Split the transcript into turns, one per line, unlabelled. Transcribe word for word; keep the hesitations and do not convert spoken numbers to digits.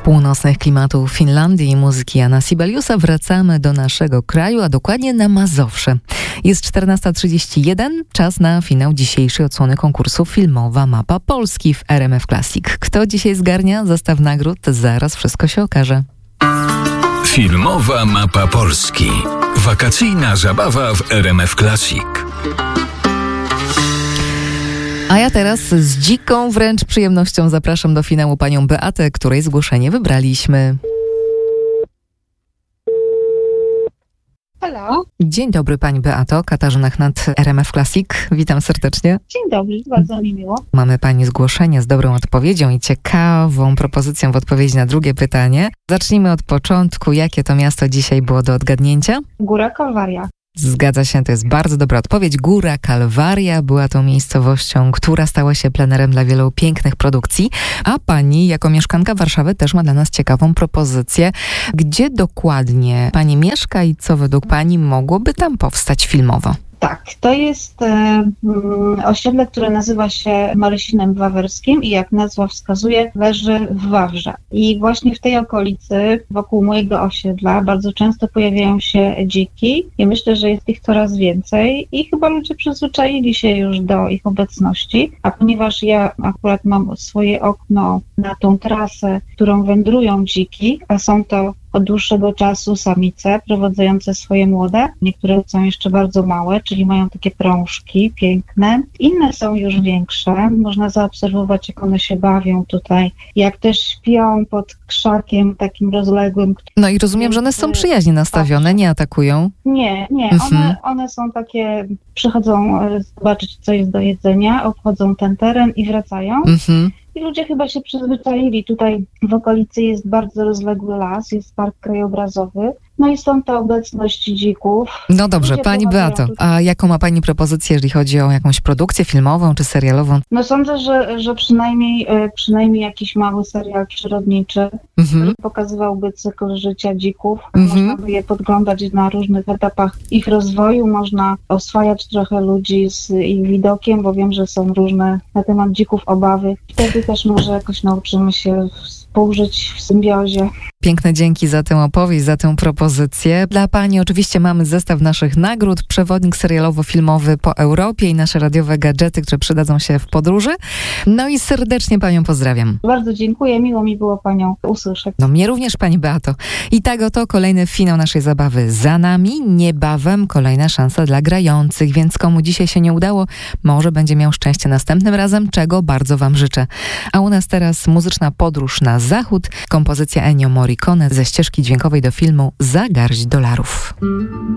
północnych klimatów Finlandii i muzyki Jana Sibeliusa wracamy do naszego kraju, a dokładnie na Mazowsze. Jest czternasta trzydzieści jeden, czas na finał dzisiejszej odsłony konkursu Filmowa Mapa Polski w R M F Classic. Kto dzisiaj zgarnia zestaw nagród? Zaraz wszystko się okaże.
Filmowa Mapa Polski. Wakacyjna zabawa w R M F Classic.
A ja teraz z dziką wręcz przyjemnością zapraszam do finału panią Beatę, której zgłoszenie wybraliśmy.
Halo.
Dzień dobry pani Beato, Katarzyna Chnat, R M F Classic. Witam serdecznie.
Dzień dobry, bardzo mi miło.
Mamy pani zgłoszenie z dobrą odpowiedzią i ciekawą propozycją w odpowiedzi na drugie pytanie. Zacznijmy od początku. Jakie to miasto dzisiaj było do odgadnięcia?
Góra Kalwaria.
Zgadza się, to jest bardzo dobra odpowiedź. Góra Kalwaria była tą miejscowością, która stała się plenerem dla wielu pięknych produkcji. A pani, jako mieszkanka Warszawy, też ma dla nas ciekawą propozycję. Gdzie dokładnie pani mieszka i co według pani mogłoby tam powstać filmowo?
Tak, to jest e, osiedle, które nazywa się Marysinem Wawerskim i jak nazwa wskazuje, leży w Wawrze. I właśnie w tej okolicy, wokół mojego osiedla, bardzo często pojawiają się dziki i myślę, że jest ich coraz więcej i chyba ludzie przyzwyczaili się już do ich obecności, a ponieważ ja akurat mam swoje okno na tą trasę, którą wędrują dziki, a są to od dłuższego czasu samice prowadzące swoje młode. Niektóre są jeszcze bardzo małe, czyli mają takie prążki piękne. Inne są już większe. Można zaobserwować, jak one się bawią tutaj, jak też śpią pod krzakiem takim rozległym.
No i rozumiem, że one są przyjaźnie nastawione, nie atakują?
Nie, nie.
Mhm.
One, one są takie, przychodzą zobaczyć, co jest do jedzenia, obchodzą ten teren i wracają.
Mhm.
I ludzie chyba się przyzwyczaili. Tutaj w okolicy jest bardzo rozległy las, jest park krajobrazowy. No i są to obecność dzików.
No dobrze,
Ludzie
pani
prowadzają
Beato,
tutaj-
a jaką ma pani propozycję, jeżeli chodzi o jakąś produkcję filmową czy serialową?
No sądzę, że, że przynajmniej, e, przynajmniej jakiś mały serial przyrodniczy,
Mhm.
który pokazywałby cykl życia dzików.
Mhm.
Można by je podglądać na różnych etapach ich rozwoju. Można oswajać trochę ludzi z ich widokiem, bo wiem, że są różne na temat dzików obawy. Wtedy też może jakoś nauczymy się współżyć w symbiozie.
Piękne dzięki za tę opowieść, za tę propozycję. Dla pani oczywiście mamy zestaw naszych nagród, przewodnik serialowo-filmowy po Europie i nasze radiowe gadżety, które przydadzą się w podróży. No i serdecznie panią pozdrawiam.
Bardzo dziękuję, miło mi było panią usłyszeć.
No mnie również, pani Beato. I tak oto kolejny finał naszej zabawy za nami. Niebawem kolejna szansa dla grających, więc komu dzisiaj się nie udało, może będzie miał szczęście następnym razem, czego bardzo wam życzę. A u nas teraz muzyczna podróż na zachód, kompozycja Ennio Morricone ze ścieżki dźwiękowej do filmu Za garść dolarów.